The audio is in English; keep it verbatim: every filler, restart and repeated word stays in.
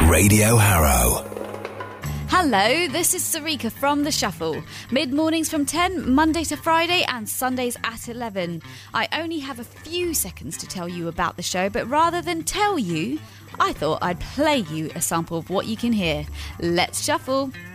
Radio Harrow. Hello, this is Sarika from The Shuffle. Mid-mornings from ten, Monday to Friday, and Sundays at eleven. I only have a few seconds to tell you about the show, but rather than tell you, I thought I'd play you a sample of what you can hear. Let's shuffle.